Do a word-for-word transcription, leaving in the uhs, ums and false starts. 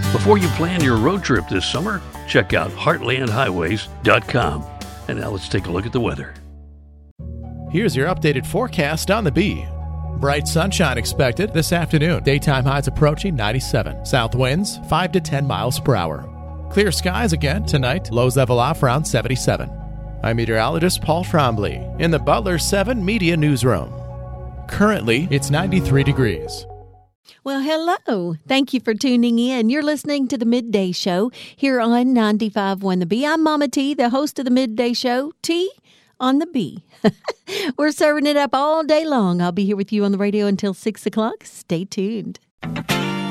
Before you plan your road trip this summer, check out heartland highways dot com. And now let's take a look at the weather. Here's your updated forecast on the Bee. Bright sunshine expected this afternoon. Daytime highs approaching ninety-seven. South winds five to ten miles per hour. Clear skies again tonight. Lows level off around seventy-seven. I'm meteorologist Paul Trombley in the Butler seven Media Newsroom. Currently, it's ninety-three degrees. Well, hello. Thank you for tuning in. You're listening to the Midday Show here on ninety-five point one The Bee. I'm Mama T, the host of the Midday Show. T on the Bee. We're serving it up all day long. I'll be here with you on the radio until six o'clock. Stay tuned.